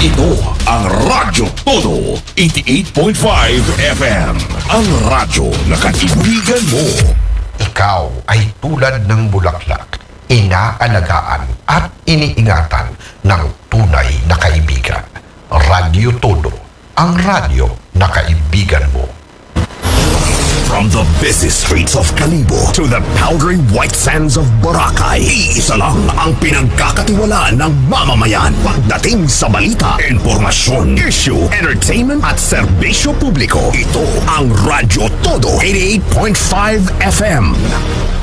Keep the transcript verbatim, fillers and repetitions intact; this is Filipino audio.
Ito ang Radyo Todo, eighty-eight point five F M. Ang radyo na kaibigan mo. Ikaw ay tulad ng bulaklak, inaalagaan at iniingatan ng tunay na kaibigan. Radyo Todo, ang radyo na kaibigan mo. From the busy streets of Kalibo to the powdery white sands of Boracay, iisa lang ang pinagkakatiwalaan ng mamamayan pagdating sa balita, impormasyon, issue, entertainment at serbisyo publiko. Ito ang Radyo Todo, eighty-eight point five F M.